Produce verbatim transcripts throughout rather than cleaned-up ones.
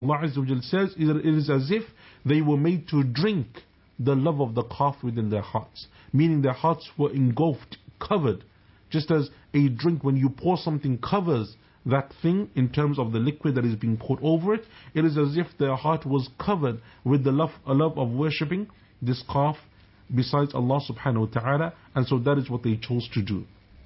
Allah Azza wa Jal says, it is as if they were made to drink the love of the calf within their hearts. Meaning their hearts were engulfed, covered. Just as a drink, when you pour something, covers that thing in terms of the liquid that is being poured over it. It is as if their heart was covered with the love, a love of worshipping this calf besides Allah subhanahu wa ta'ala. And so that is what they chose to do.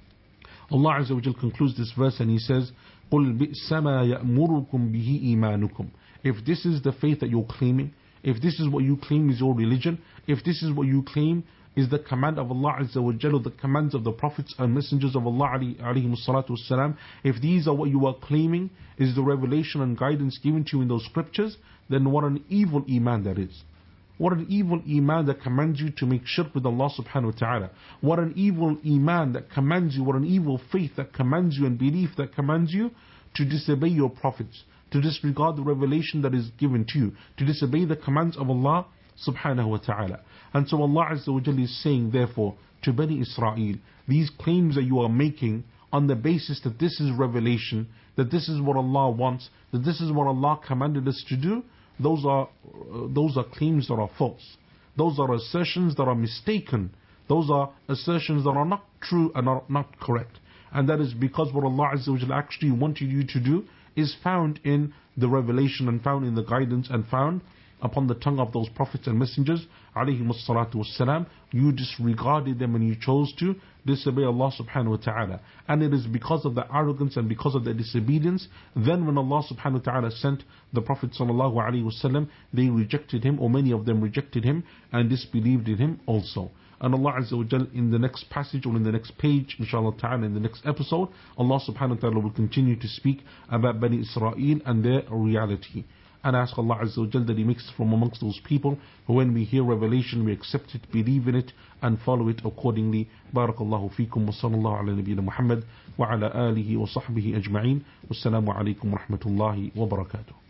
Allah Azza wa Jal concludes this verse and He says, قُلْ بِئْسَ مَا يَأْمُرُكُمْ بِهِ إِيمَانُكُمْ. If this is the faith that you're claiming, if this is what you claim is your religion, if this is what you claim is the command of Allah Azza wa Jal, the commands of the prophets and messengers of Allah alayhi salatu wassalam, if these are what you are claiming is the revelation and guidance given to you in those scriptures, then what an evil iman that is. What an evil iman that commands you to make shirk with Allah subhanahu wa ta'ala. What an evil iman that commands you, what an evil faith that commands you and belief that commands you to disobey your prophets, to disregard the revelation that is given to you, to disobey the commands of Allah subhanahu wa ta'ala. And so Allah Azza wa Jalla is saying therefore to Bani Israel, these claims that you are making on the basis that this is revelation, that this is what Allah wants, that this is what Allah commanded us to do, those are uh, those are claims that are false. Those are assertions that are mistaken. Those are assertions that are not true and are not correct. And that is because what Allah Azza wa Jalla actually wanted you to do is found in the revelation and found in the guidance and found upon the tongue of those prophets and messengers alayhim as-salatu was-salam. You disregarded them and you chose to disobey Allah subhanahu wa ta'ala. And it is because of the arrogance and because of the disobedience, then when Allah subhanahu wa ta'ala sent the Prophet sallallahu alayhi wasallam, they rejected him, or many of them rejected him and disbelieved in him also. And Allah Azza wa Jal in the next passage or in the next page, inshallah ta'ala, in the next episode, Allah subhanahu wa ta'ala will continue to speak about Bani Israel and their reality. And ask Allah Azza wa Jal that He makes us from amongst those people who when we hear revelation we accept it, believe in it and follow it accordingly. Barakallahu feekum wa sallallahu ala nabiyyina Muhammad wa ala alihi wa sahbihi ajma'in. Wassalamu alaikum wa rahmatullahi wa barakatuh.